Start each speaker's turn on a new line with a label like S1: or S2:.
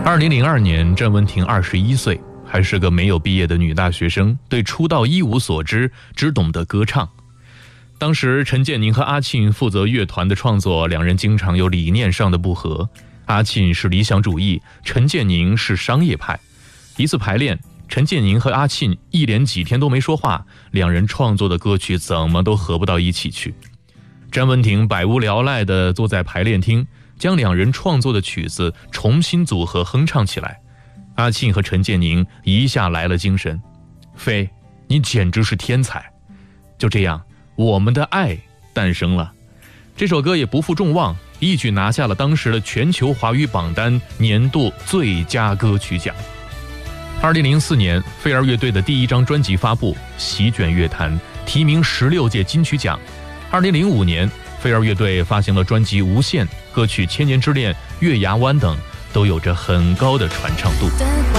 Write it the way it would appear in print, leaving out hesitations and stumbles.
S1: 2002年，郑文婷21岁，还是个没有毕业的女大学生，对出道一无所知，只懂得歌唱。当时陈建宁和阿沁负责乐团的创作，两人经常有理念上的不合。阿沁是理想主义，陈建宁是商业派。一次排练，陈建宁和阿沁一连几天都没说话，两人创作的歌曲怎么都合不到一起去。詹文婷百无聊赖地坐在排练厅，将两人创作的曲子重新组合哼唱起来。阿沁和陈建宁一下来了精神，飞，你简直是天才。就这样，我们的爱诞生了。这首歌也不负众望，一举拿下了当时的全球华语榜单年度最佳歌曲奖。2004年，飞儿乐队的第一张专辑发布，席卷乐坛，提名16届金曲奖。2005年，飞儿乐队发行了专辑《无限》，歌曲《千年之恋》《月牙湾》等都有着很高的传唱度。